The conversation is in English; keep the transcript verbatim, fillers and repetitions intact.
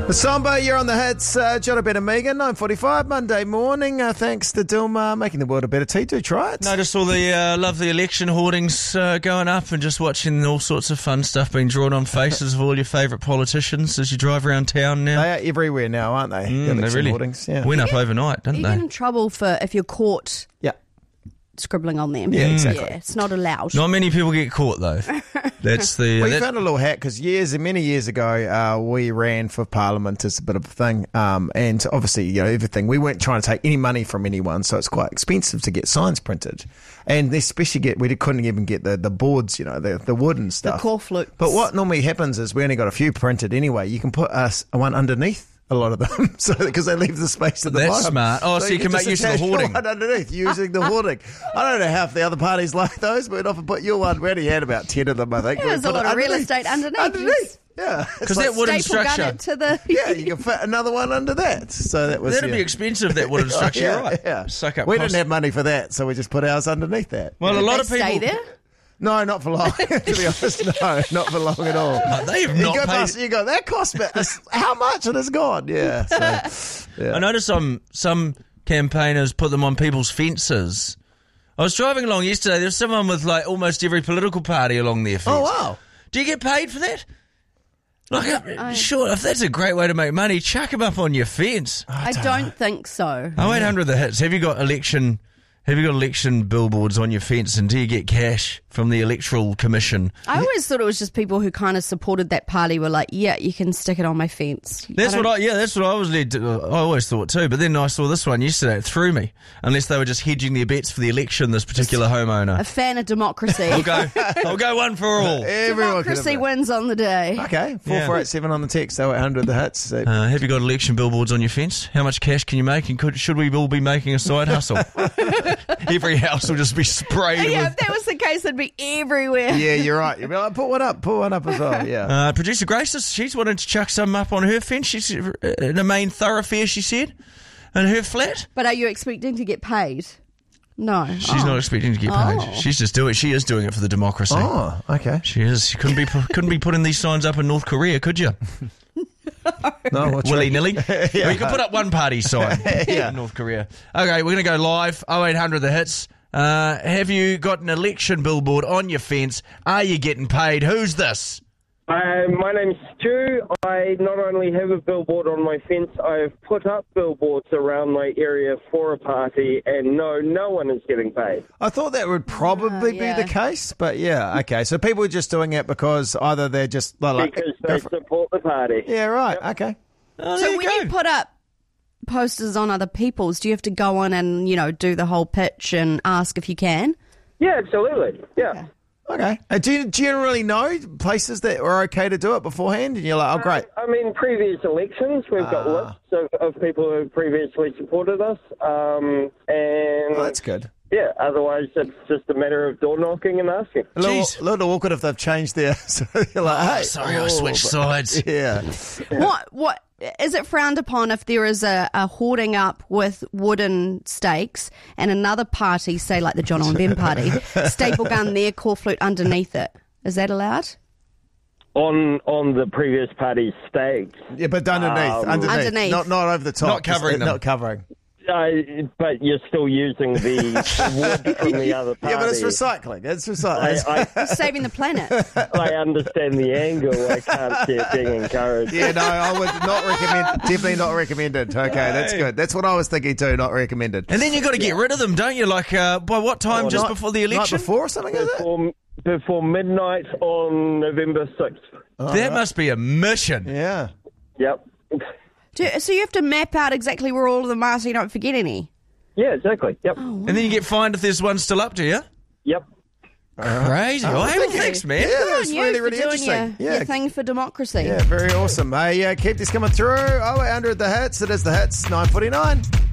The Samba, you're on the hits. Uh, John Ben and Megan, nine forty-five, Monday morning. Uh, thanks to Dilma making the world a better tea. Do try it. Notice all the uh, lovely election hoardings uh, going up and just watching all sorts of fun stuff being drawn on faces of all your favourite politicians as you drive around town now. They are everywhere now, aren't they? Mm, the they really hoardings, yeah. went up overnight, didn't You they? get in trouble for if you're caught Yeah. scribbling on them. Yeah, exactly. Yeah, it's not allowed. Not many people get caught, though. That's the... We that- found a little hack because years and many years ago, uh, we ran for Parliament as a bit of a thing. Um, and obviously, you know, everything. We weren't trying to take any money from anyone, so it's quite expensive to get signs printed. And they especially get, we couldn't even get the, the boards, you know, the, the wood and stuff. The corflutes. But what normally happens is we only got a few printed anyway. You can put us one underneath a lot of them, so because they leave the space at the That's bottom. smart. Oh, so you can just make use of the attach your hoarding. one underneath using the hoarding. I don't know how if the other parties like those, but we'd often put your one. We only had about ten of them, I think. Yeah, there's We a put lot it of real underneath. estate underneath. Underneath, yeah. It's Because like that wooden Staple gun structure... it to the... yeah, you can fit another one under that. So that was That'd yeah. be expensive, that wooden structure, yeah, you're right. Yeah. Suck up we costs. didn't have money for that, so we just put ours underneath that. Well, yeah. a lot They of people... stay there? No, not for long. To be honest, no, not for long at all. No, they have you not go paid... past, you go, that cost me how much? And it's gone. Yeah. So, yeah. I noticed some some campaigners put them on people's fences. I was driving along yesterday. There was someone with like almost every political party along their fence. Oh, wow. Do you get paid for that? Like, uh, I- sure, if that's a great way to make money, chuck them up on your fence. I don't think so. Oh, eight hundred the hits. Have you got election? Have you got election billboards on your fence, and do you get cash from the Electoral Commission? I always thought it was just people who kind of supported that party were like, yeah, you can stick it on my fence. That's I what don't- I, yeah, that's what I was led to, I always thought too. But then I saw this one yesterday. It threw me. Unless they were just hedging their bets for the election, this particular homeowner. A fan of democracy. I'll go, I'll go one for all. Everyone can Democracy have it. wins on the day. Okay, four Yeah. four eight seven on the text, oh eight hundred the hits. So Uh, have you got election billboards on your fence? How much cash can you make? And could, should we all be making a side hustle? Every house will just be sprayed Yeah, with... if that was the case, it'd be everywhere. yeah, you're right. You'll be like, put one up, put one up as well. Yeah. Uh, Producer Grace, she's wanted to chuck some up on her fence. She's uh, in a main thoroughfare, she said, in her flat. But are you expecting to get paid? No. She's Oh. not expecting to get paid. Oh. She's just doing. She is doing it for the democracy. Oh, okay. She is. She couldn't be pu- couldn't be putting these signs up in North Korea, could you? No, what's Willy right? nilly. Well, you could put up one party sign Yeah. in North Korea. Okay, we're going to go live. oh eight hundred the hits. Uh, have you got an election billboard on your fence? Are you getting paid? Who's this? Uh, my name's Stu. I not only have a billboard on my fence, I've put up billboards around my area for a party, and no, no one is getting paid. I thought that would probably Uh, yeah. be the case, but yeah, okay. So people are just doing it because either they're just like, Because go they for- support the party. yeah, right, okay. Oh, So there you when go. you put up posters on other people's, do you have to go on and, you know, do the whole pitch and ask if you can? Yeah, absolutely. Yeah. Okay. Okay. Uh, do you generally know places that are okay to do it beforehand? And you're like, oh, great. I mean, previous elections, we've got Ah. lists of, of people who previously supported us, um, and Oh, that's good. yeah, otherwise it's just a matter of door knocking and asking. A little, Jeez. a little awkward if they've changed their. So you're like, hey, Sorry, I oh, switched but- sides. Yeah. What what is it frowned upon if there is a, a hoarding up with wooden stakes and another party, say like the John and Ben party, staple gun their corflute underneath it? Is that allowed? On on the previous party's stakes. Yeah, but underneath, Um, underneath, Underneath. not not over the top, Not covering Just, uh, them. not covering. Uh, but you're still using the wood from the other party. Yeah, but it's recycling. It's recycling. I, I, Saving the planet. I understand the angle. I can't see it being encouraged. Yeah, no, I would not recommend. Definitely not recommended. Okay, that's good. That's what I was thinking too. Not recommended. And then you got to get rid of them, don't you? Like uh, by what time? Oh, just Night- before the night election? before or something, is it? Before, before midnight on November sixth. That must be a mission. Yeah. Yep. Do, so you have to map out exactly where all of them are so you don't forget any. Yeah, exactly. Yep. And then you get fined if there's one still up, do you? Yep. Crazy. Oh, hey, well, thanks, man. Yeah, Good that's on you really, for really doing interesting. Your, Yeah. your thing for democracy. Yeah, very awesome. Hey, uh, keep this coming through. oh eight hundred the hits. It is the hits. nine forty-nine.